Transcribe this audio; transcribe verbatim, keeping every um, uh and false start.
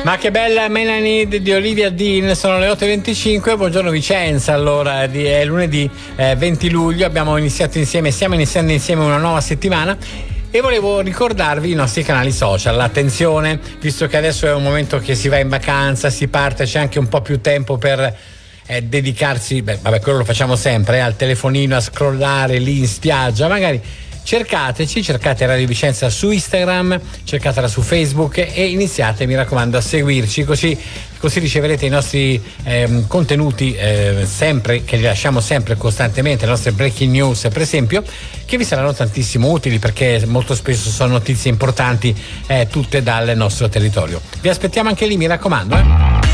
Ma che bella Melanie di Olivia Dean, sono le otto e venticinque. Buongiorno Vicenza. Allora, è lunedì eh, venti luglio, abbiamo iniziato insieme, stiamo iniziando insieme una nuova settimana e volevo ricordarvi i nostri canali social. Attenzione, visto che adesso è un momento che si va in vacanza, si parte, c'è anche un po' più tempo per eh, dedicarsi, beh, vabbè, quello lo facciamo sempre, eh, al telefonino, a scrollare lì in spiaggia, magari. Cercateci, cercate Radio Vicenza su Instagram, cercatela su Facebook e iniziate, mi raccomando, a seguirci, così, così riceverete i nostri ehm, contenuti eh, sempre, che li lasciamo sempre costantemente, le nostre breaking news per esempio, che vi saranno tantissimo utili perché molto spesso sono notizie importanti eh, tutte dal nostro territorio. Vi aspettiamo anche lì, mi raccomando. Eh.